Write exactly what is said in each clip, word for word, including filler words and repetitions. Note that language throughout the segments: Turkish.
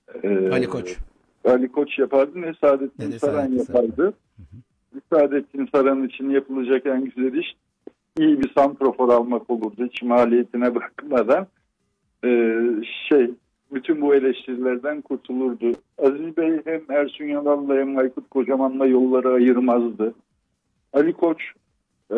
Ee, Ali Koç. Ali Koç yapardı, ne Saadettin Ne Saran Saadettin yapardı. Saadettin Saran için yapılacak en güzel iş iyi bir santrafor almak olurdu. Hiç maliyetine bakmadan. Ee, şey bütün bu eleştirilerden kurtulurdu. Aziz Bey hem Ersun Yanal'la hem Aykut Kocaman'la yolları ayırmazdı. Ali Koç e,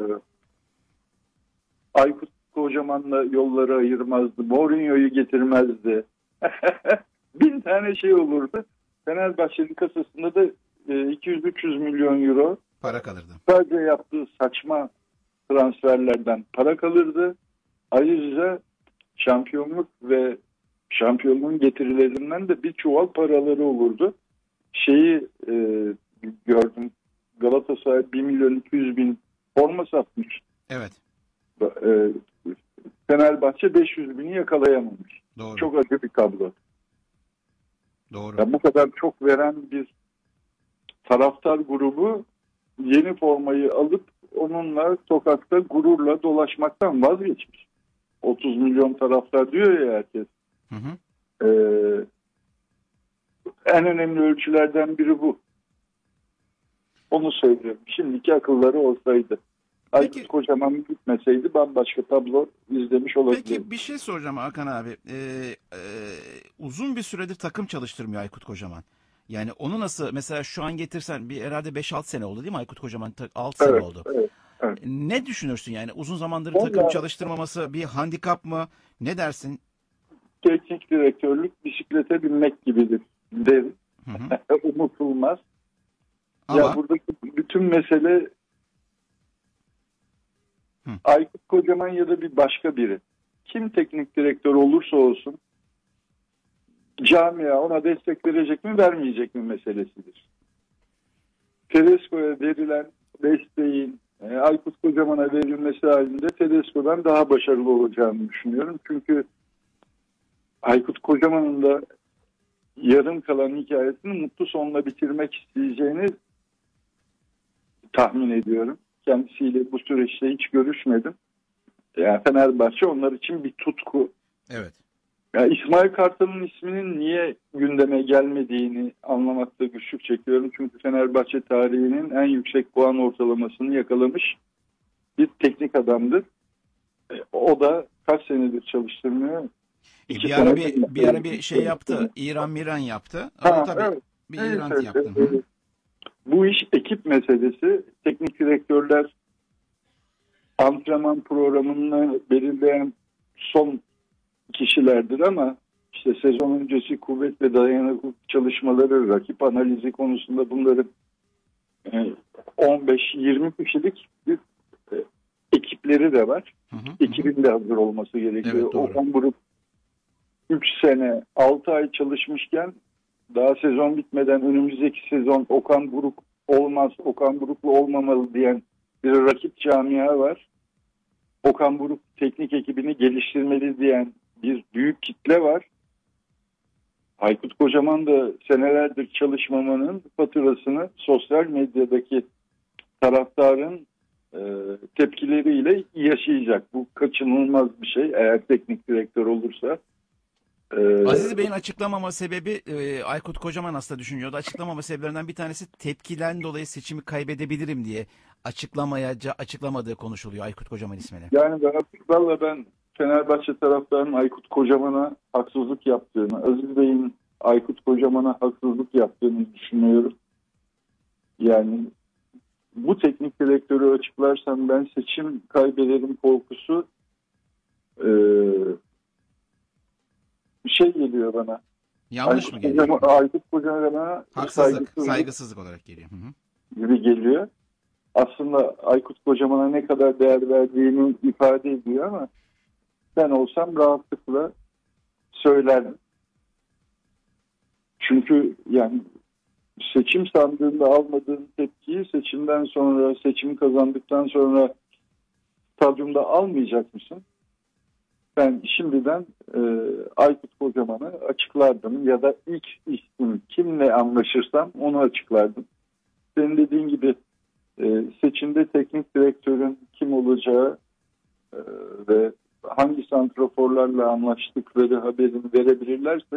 Aykut Kocaman'la yolları ayırmazdı. Mourinho'yu getirmezdi. Bin tane şey olurdu. Fenerbahçe'nin kasasında da e, iki yüz üç yüz milyon euro Para kalırdı. sadece yaptığı saçma transferlerden para kalırdı. Ayrıca şampiyonluk ve şampiyonluğun getirilerinden de bir çuval paraları olurdu. Şeyi e, gördüm. Galatasaray bir milyon iki yüz bin forma satmış. Evet. E, Fenerbahçe beş yüz bini yakalayamamış. Doğru. Çok acı bir tablo. Doğru. Ya bu kadar çok veren bir taraftar grubu yeni formayı alıp onunla sokakta gururla dolaşmaktan vazgeçmiş. otuz milyon taraftar diyor ya herkes. Hı hı. Ee, en önemli ölçülerden biri bu. Onu söylüyorum. Şimdiki akılları olsaydı. Peki, Aykut Kocaman gitmeseydi bambaşka tablo izlemiş olabilir. Peki bir şey soracağım Hakan abi. Ee, e, uzun bir süredir takım çalıştırmıyor Aykut Kocaman. Yani onu nasıl mesela şu an getirsen bir herhalde beş altı sene oldu değil mi Aykut Kocaman? altı sene Evet, oldu. evet, evet. Ne düşünürsün yani uzun zamandır Vallahi, takım çalıştırmaması bir handikap mı? Ne dersin? teknik direktörlük bisiklete binmek gibidir derim. Hı hı. Unutulmaz. Ama Ya buradaki bütün mesele Hı. Aykut Kocaman ya da bir başka biri. Kim teknik direktör olursa olsun camia ona destek verecek mi vermeyecek mi meselesidir. Tedesco'ya verilen desteğin e, Aykut Kocaman'a verilmesi halinde Tedesco'dan daha başarılı olacağını düşünüyorum. Çünkü Aykut Kocaman'ın da yarım kalan hikayesini mutlu sonla bitirmek isteyeceğini tahmin ediyorum. Kendisiyle bu süreçte hiç görüşmedim. Yani Fenerbahçe onlar için bir tutku. evet. Yani İsmail Kartal'ın isminin niye gündeme gelmediğini anlamakta güçlük çekiyorum. Çünkü Fenerbahçe tarihinin en yüksek puan ortalamasını yakalamış bir teknik adamdır. E, O da kaç senedir çalıştırmıyor? E, İki bir ara sene bir bir ara bir şey yaptı. İran Miran yaptı. O Ha, tabii evet. bir Evet, İran evet, yaptı. evet. Hı. Bu iş ekip meselesi. Teknik direktörler antrenman programını belirleyen son kişilerdir ama işte sezon öncesi kuvvet ve dayanıklılık çalışmaları, rakip analizi konusunda bunların e, on beş yirmi kişilik bir e, ekipleri de var. Hı hı, hı. Ekibin de hazır olması gerekiyor. Evet, doğru. Okan Buruk üç sene altı ay çalışmışken daha sezon bitmeden önümüzdeki sezon Okan Buruk olmaz, Okan Buruklu olmamalı diyen bir rakip camia var. Okan Buruk teknik ekibini geliştirmeli diyen bir büyük kitle var. Aykut Kocaman da senelerdir çalışmamanın faturasını sosyal medyadaki taraftarın e, tepkileriyle yaşayacak. Bu kaçınılmaz bir şey eğer teknik direktör olursa. E, Aziz Bey'in açıklamama sebebi e, Aykut Kocaman aslında düşünüyordu. Açıklamama sebeplerinden bir tanesi tepkiden dolayı seçimi kaybedebilirim diye açıklamayaca açıklamadığı konuşuluyor Aykut Kocaman ismini. Yani ben, valla ben Fenerbahçe taraftarının Aykut Kocaman'a haksızlık yaptığını, Aziz Bey'in Aykut Kocaman'a haksızlık yaptığını düşünüyorum. Yani bu teknik direktörü açıklarsam ben seçim kaybederim korkusu e, şey geliyor bana. Yanlış Aykut mı geliyor? Kocaman, Aykut Kocaman'a Haksızlık, saygısızlık saygısızlık olarak geliyor. Hı hı. gibi geliyor. Aslında Aykut Kocaman'a ne kadar değer verdiğini ifade ediyor ama ben olsam rahatlıkla söylerdim. Çünkü yani seçim sandığında almadığın tepkiyi seçimden sonra, seçimi kazandıktan sonra stadyumda almayacak mısın? Ben şimdiden e, Aykut Kocaman'ı açıklardım ya da ilk isim kimle anlaşırsam onu açıklardım. Senin dediğin gibi e, seçimde teknik direktörün kim olacağı e, ve hangi santraforlarla anlaştıkları haberini verebilirlerse